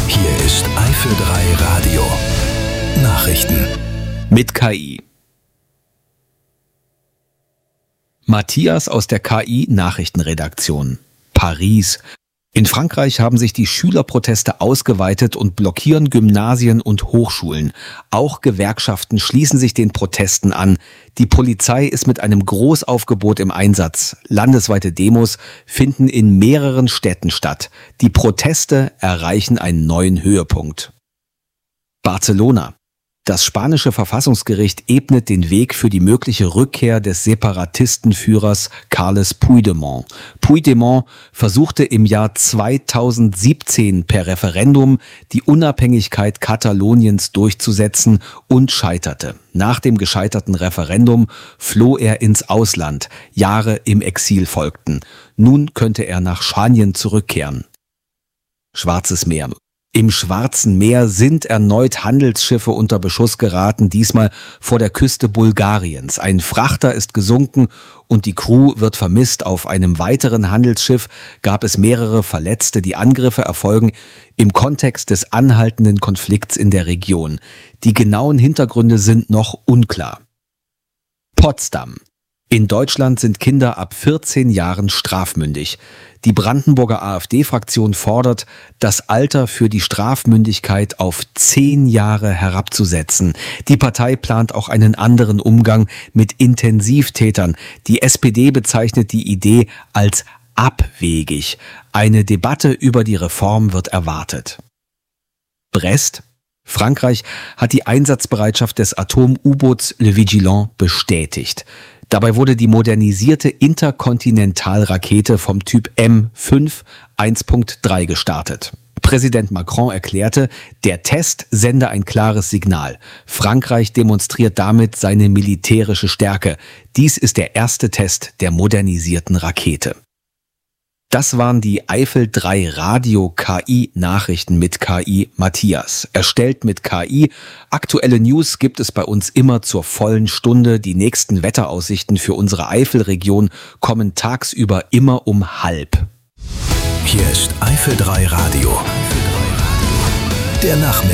Hier ist Eifel 3 Radio. Nachrichten. Mit KI. Matthias aus der KI-Nachrichtenredaktion. Paris. In Frankreich haben sich die Schülerproteste ausgeweitet und blockieren Gymnasien und Hochschulen. Auch Gewerkschaften schließen sich den Protesten an. Die Polizei ist mit einem Großaufgebot im Einsatz. Landesweite Demos finden in mehreren Städten statt. Die Proteste erreichen einen neuen Höhepunkt. Barcelona. Das spanische Verfassungsgericht ebnet den Weg für die mögliche Rückkehr des Separatistenführers Carles Puigdemont. Puigdemont versuchte im Jahr 2017 per Referendum die Unabhängigkeit Kataloniens durchzusetzen und scheiterte. Nach dem gescheiterten Referendum floh er ins Ausland. Jahre im Exil folgten. Nun könnte er nach Spanien zurückkehren. Schwarzes Meer. Im Schwarzen Meer sind erneut Handelsschiffe unter Beschuss geraten, diesmal vor der Küste Bulgariens. Ein Frachter ist gesunken und die Crew wird vermisst. Auf einem weiteren Handelsschiff gab es mehrere Verletzte. Die Angriffe erfolgen im Kontext des anhaltenden Konflikts in der Region. Die genauen Hintergründe sind noch unklar. Potsdam. In Deutschland sind Kinder ab 14 Jahren strafmündig. Die Brandenburger AfD-Fraktion fordert, das Alter für die Strafmündigkeit auf 10 Jahre herabzusetzen. Die Partei plant auch einen anderen Umgang mit Intensivtätern. Die SPD bezeichnet die Idee als abwegig. Eine Debatte über die Reform wird erwartet. Brest. Frankreich hat die Einsatzbereitschaft des Atom-U-Boots Le Vigilant bestätigt. Dabei wurde die modernisierte Interkontinentalrakete vom Typ M5 1.3 gestartet. Präsident Macron erklärte, der Test sende ein klares Signal. Frankreich demonstriert damit seine militärische Stärke. Dies ist der erste Test der modernisierten Rakete. Das waren die Eifel 3 Radio KI Nachrichten mit KI Matthias. Erstellt mit KI. Aktuelle News gibt es bei uns immer zur vollen Stunde. Die nächsten Wetteraussichten für unsere Eifelregion kommen tagsüber immer um 12:30. Hier ist Eifel 3 Radio. Der Nachmittag.